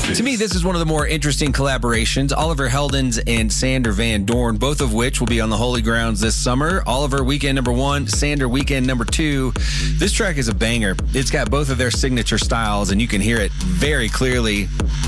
To me, this is one of the more interesting collaborations. Oliver Heldens and Sander Van Doorn, both of which will be on the Holy Grounds this summer. Oliver, weekend number 1, Sander, weekend number 2. This track is a banger. It's got both of their signature styles, and you can hear it very clearly